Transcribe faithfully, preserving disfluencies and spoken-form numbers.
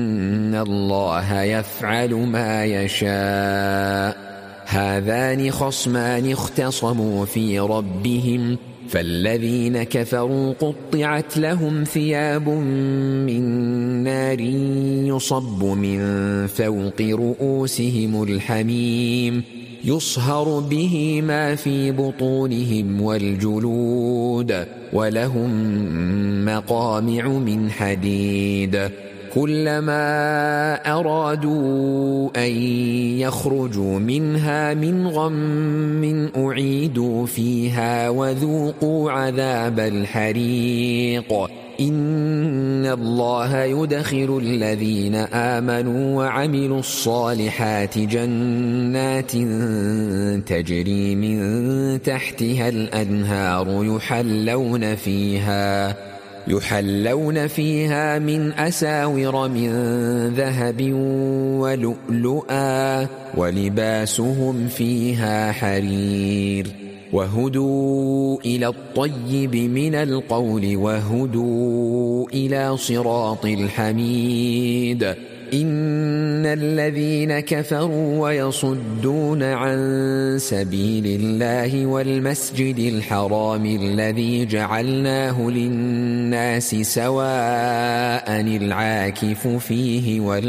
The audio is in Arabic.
إن الله يفعل ما يشاء. هذان خصمان اختصموا في ربهم فالذين كفروا قطعت لهم ثياب من نار يصب من فوق رؤوسهم الحميم يصهر به ما في بطونهم والجلود ولهم مقامع من حديد كلما أرادوا أن يخرجوا منها من غم أعيدوا فيها وذوقوا عذاب الحريق. إن الله يدخل الذين آمنوا وعملوا الصالحات جنات تجري من تحتها الأنهار يحلون فيها يحلون فيها من أساور من ذهب ولؤلؤا ولباسهم فيها حرير وهدوا إلى الطيب من القول وهدوا إلى صراط الحميد. إن الذين كفروا ويصدون عن سبيل الله والمسجد الحرام الذي جعلناه للناس سواء العاكف فيه وال